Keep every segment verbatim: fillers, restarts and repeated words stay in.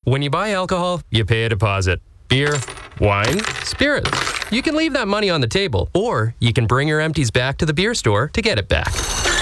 When you buy alcohol, you pay a deposit. Beer, wine, spirits. You can leave that money on the table, or you can bring your empties back to the beer store to get it back.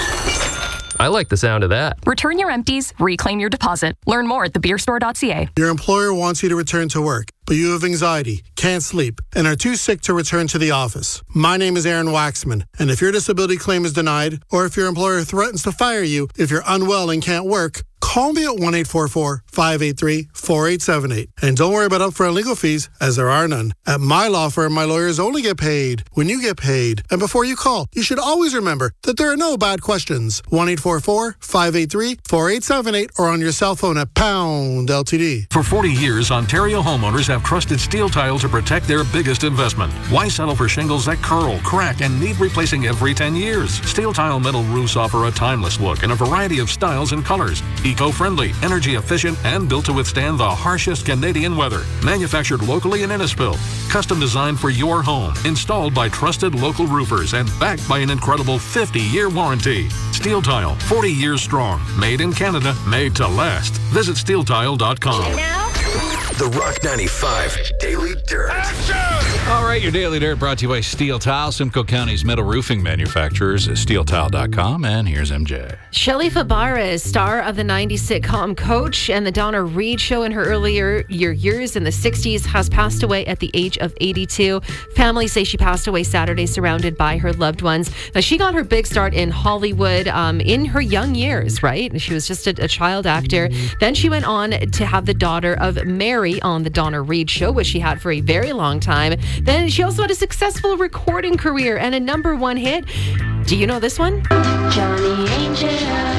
I like the sound of that. Return your empties, reclaim your deposit. Learn more at the beer store dot c a. Your employer wants you to return to work, but you have anxiety, can't sleep, and are too sick to return to the office. My name is Aaron Waxman, and if your disability claim is denied, or if your employer threatens to fire you if you're unwell and can't work, call me at one eight four four, five eight three, four eight seven eight. And don't worry about upfront legal fees, as there are none. At my law firm, my lawyers only get paid when you get paid. And before you call, you should always remember that there are no bad questions. one eight four four, five eight three, four eight seven eight or on your cell phone at pound L T D. For forty years, Ontario homeowners have trusted Steel Tile to protect their biggest investment. Why settle for shingles that curl, crack, and need replacing every ten years? Steel Tile metal roofs offer a timeless look in a variety of styles and colors. Eco-friendly, energy efficient, and built to withstand the harshest Canadian weather. Manufactured locally in Innisfil. Custom designed for your home. Installed by trusted local roofers and backed by an incredible fifty-year warranty. Steel Tile, forty years strong. Made in Canada, made to last. Visit steel tile dot com. The Rock ninety-five Daily Dirt. All right, your Daily Dirt brought to you by Steel Tile, Simcoe County's metal roofing manufacturers, steel tile dot com, and here's M J. Shelley Fabares, star of the nineties sitcom Coach and the Donna Reed Show in her earlier year years in the sixties, has passed away at the age of eighty-two. Families say she passed away Saturday surrounded by her loved ones. Now, she got her big start in Hollywood um, in her young years, right? She was just a, a child actor. Then she went on to have the daughter of Mary on the Donna Reed Show, which she had for a very long time. Then she also had a successful recording career and a number one hit. Do you know this one? Johnny Angel,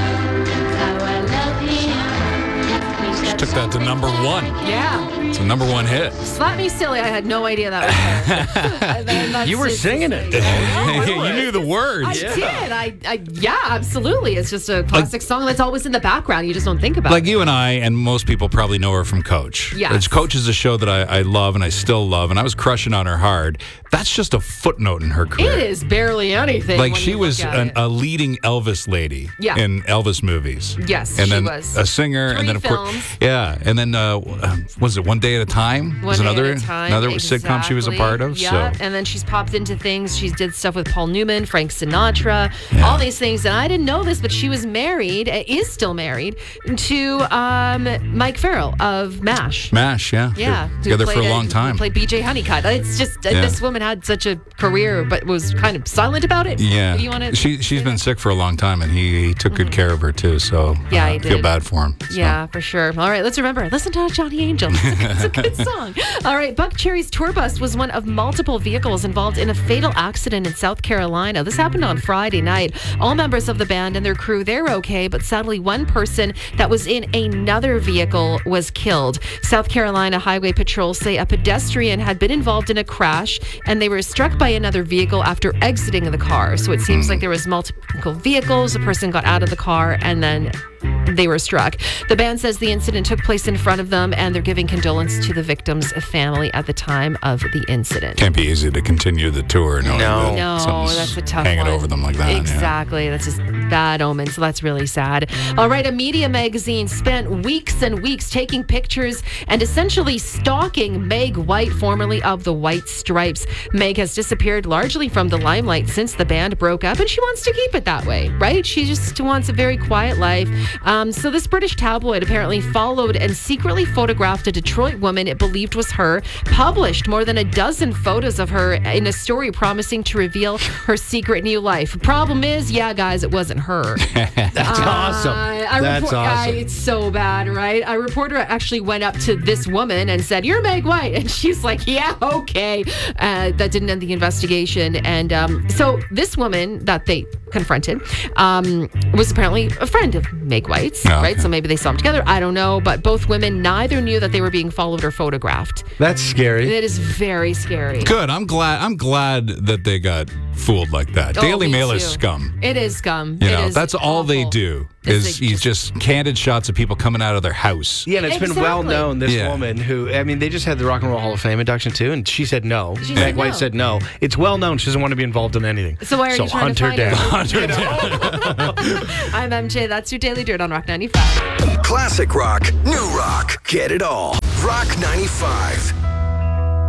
how I love him. She took that to number one. Yeah. It's a number one hit. Slap me silly. I had no idea that was her. You were just, singing it. You knew the words. I Yeah. did. I, I yeah, absolutely. It's just a classic song that's always in the background. You just don't think about Like it. you and I, and most people probably know her from Coach. Yes. It's Coach is a show that I, I love and I still love, and I was crushing on her hard. That's just a footnote in her career. It is barely anything. Like when she you was look at an, it. a leading Elvis lady Yeah. in Elvis movies. Yes, and she then was. a singer, Three and then of course, films. yeah, and then uh, was it One Day at a Time? One was Day another at a Time, another sitcom she was a exactly. part of. Yeah, So and then she's popped into things. She did stuff with Paul Newman, Frank Sinatra, Yeah. all these things. And I didn't know this, but she was married, uh, is still married to um, Mike Farrell of MASH. MASH, yeah, Yeah, They were who together for a played long time. who Played B J Honeycutt. It's just uh, Yeah. this woman had such a career, but was kind of silent about it. Yeah, Do you want to? she she's been sick for a long time, and he, he took good care of her too. So Yeah, uh, he feel did. bad for him. So. Yeah, for sure. All right, let's remember. Listen to Johnny Angel. It's a good song. All right, Buck Cherry's tour bus was one of multiple vehicles involved in a fatal accident in South Carolina. This happened on Friday night. All members of the band and their crew, they're okay, but sadly one person that was in another vehicle was killed. South Carolina Highway Patrol say a pedestrian had been involved in a crash and they were struck by another vehicle after exiting the car. So it seems like there was multiple vehicles. A person got out of the car and then they were struck. The band says the incident took place in front of them and they're giving condolence to the victim's family at the time of the incident. Can't be easy to continue the tour. knowing No. that No, something's that's a tough hanging one. over them like that. yeah. Exactly. That's just bad omen. So that's really sad. All right. A media magazine spent weeks and weeks taking pictures and essentially stalking Meg White, formerly of the White Stripes. Meg has disappeared largely from the limelight since the band broke up, and she wants to keep it that way, right? She just wants a very quiet life. Um, so this British tabloid apparently followed and secretly photographed a Detroit woman it believed was her, published more than a dozen photos of her in a story promising to reveal her secret new life. Problem is, yeah, guys, it wasn't her. That's awesome. Uh, I That's report- awesome. I- it's so bad, right? A reporter actually went up to this woman and said, "You're Meg White," and she's like, "Yeah, okay." Uh, that didn't end the investigation, and um, so this woman that they confronted um, was apparently a friend of Meg White's, Oh, right? okay. So maybe they saw him together. I don't know, but both women neither knew that they were being followed or photographed. That's scary. It is very scary. Good. I'm glad. I'm glad that they got fooled like that. Oh, Daily me Mail is too. scum. It is scum. You It know, is that's all they awful. do. It's Is like he's just candid shots of people coming out of their house. Yeah, and it's been well Exactly. known, this Yeah. woman who, I mean, they just had the Rock and Roll Hall of Fame induction too, and she said no. She Meg said White no. said no. It's well known she doesn't want to be involved in anything. So why are so you trying hunt to her find her? down. Hunt her down. I'm M J. That's your Daily Dirt on Rock ninety-five. Classic rock, new rock, get it all. Rock ninety-five.